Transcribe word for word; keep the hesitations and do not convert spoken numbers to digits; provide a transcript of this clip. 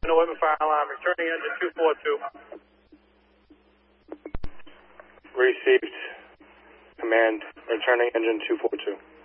eleven fire alarm, returning engine two four two. Received. Command, returning engine two four two.